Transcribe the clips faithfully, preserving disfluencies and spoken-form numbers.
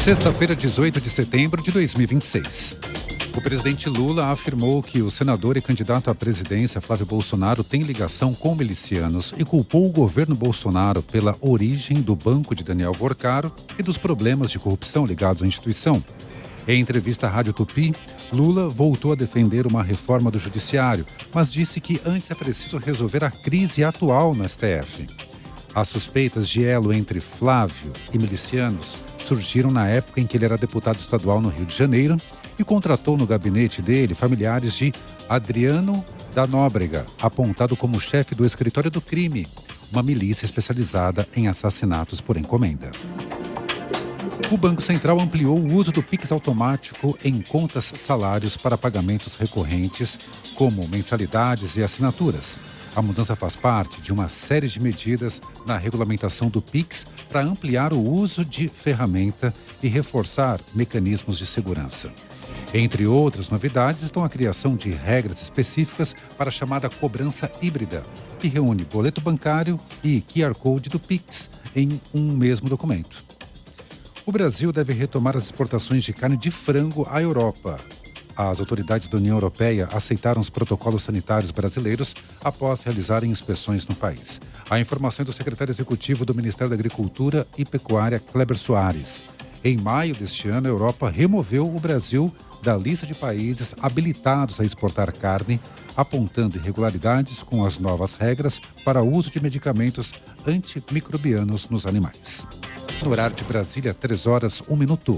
Sexta-feira, dezoito de setembro de dois mil e vinte e seis. O presidente Lula afirmou que o senador e candidato à presidência Flávio Bolsonaro tem ligação com milicianos e culpou o governo Bolsonaro pela origem do banco de Daniel Vorcaro e dos problemas de corrupção ligados à instituição. Em entrevista à Rádio Tupi, Lula voltou a defender uma reforma do judiciário, mas disse que antes é preciso resolver a crise atual no S T F. As suspeitas de elo entre Flávio e milicianos surgiram na época em que ele era deputado estadual no Rio de Janeiro e contratou no gabinete dele familiares de Adriano da Nóbrega, apontado como chefe do Escritório do Crime, uma milícia especializada em assassinatos por encomenda. O Banco Central ampliou o uso do Pix automático em contas salários para pagamentos recorrentes, como mensalidades e assinaturas. A mudança faz parte de uma série de medidas na regulamentação do Pix para ampliar o uso de ferramenta e reforçar mecanismos de segurança. Entre outras novidades estão a criação de regras específicas para a chamada cobrança híbrida, que reúne boleto bancário e Q R Code do Pix em um mesmo documento. O Brasil deve retomar as exportações de carne de frango à Europa. As autoridades da União Europeia aceitaram os protocolos sanitários brasileiros após realizarem inspeções no país. A informação é do secretário executivo do Ministério da Agricultura e Pecuária, Kleber Soares. Em maio deste ano, a Europa removeu o Brasil da lista de países habilitados a exportar carne, apontando irregularidades com as novas regras para o uso de medicamentos antimicrobianos nos animais. No horário de Brasília, três horas, um minuto.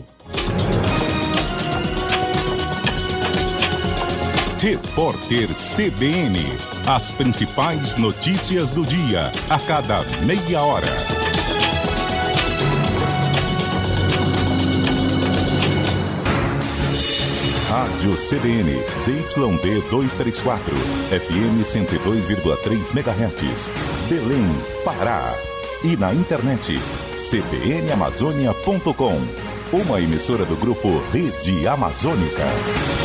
Repórter C B N. As principais notícias do dia, a cada meia hora. Rádio C B N, Z Y D duzentos e trinta e quatro, F M cento e dois vírgula três megahertz, Belém, Pará. E na internet, c b n amazônia ponto com, uma emissora do grupo Rede Amazônica.